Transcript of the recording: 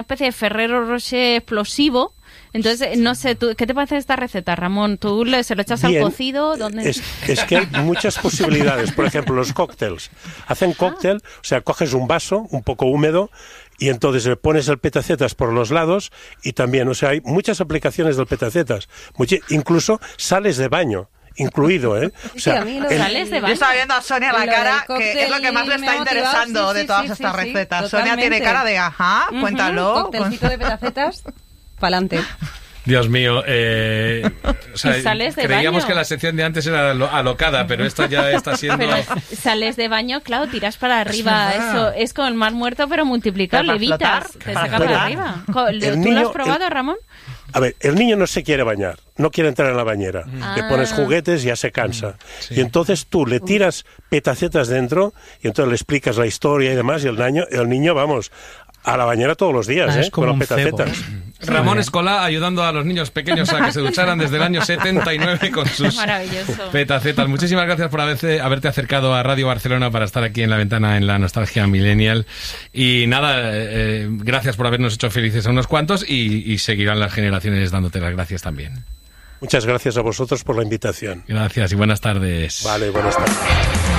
especie de Ferrero Rocher explosivo. Entonces, no sé, ¿qué te parece esta receta, Ramón? ¿Tú se lo echas Bien. al cocido? ¿Dónde? Es que hay muchas posibilidades. Por ejemplo, los cócteles. Hacen cóctel, o sea, coges un vaso un poco húmedo y entonces le pones el petacetas por los lados y también, o sea, hay muchas aplicaciones del petacetas. Incluso sales de baño. Incluido, ¿eh? O sea, sales de baño. Yo estaba viendo a Sonia la cara, que es lo que más le está interesando de todas estas recetas. Sonia tiene cara de, ajá, cuéntalo. Coctelcito de petacetas, pa'lante. Dios mío, o sea, sales de creíamos baño. que la sección de antes era alocada, pero esta ya está siendo... Pero sales de baño, claro, tiras para arriba. Eso es como el mar muerto, pero multiplicado. Para Levitas, flotar, te para saca para flotar. arriba. ¿Tú niño- lo has probado, Ramón? A ver, el niño no se quiere bañar, no quiere entrar en la bañera. Le pones juguetes y ya se cansa. Sí. Y entonces tú le tiras petacetas dentro y entonces le explicas la historia y demás y el niño, vamos, a la bañera todos los días, Es como con los un cebo. petacetas. Ramón Escolá ayudando a los niños pequeños a que se ducharan desde el año 79 con sus Maravilloso. petacetas. Muchísimas gracias por haberte acercado a Radio Barcelona para estar aquí en La Ventana en la Nostalgia Millennial. Y nada, gracias por habernos hecho felices a unos cuantos y seguirán las generaciones dándote las gracias también. Muchas gracias a vosotros por la invitación. Gracias y buenas tardes. Vale, buenas tardes.